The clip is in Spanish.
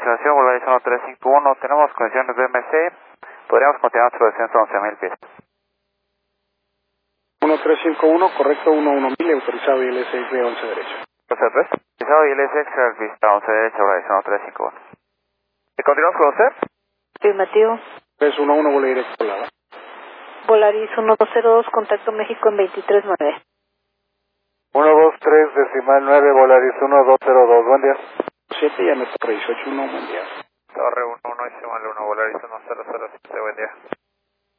observación, Volaris 1351, tenemos condiciones de BMC, podríamos continuar nuestro descenso a 11.000 pies. 1351, correcto, 11.000, autorizado ILSX 11 derecho. José 3, autorizado ILSX al pista 11 derecho, Volaris 1351. ¿Y continuamos con usted? Afirmativo. 311, vuelo directo volada. Volaris 1202, contacto México en 239. 123, decimal 9, Volaris 1202, buen día. 7, ya me toca 18, 1, buen día. Torre 11, decimal 1, Volaris 1007, buen día.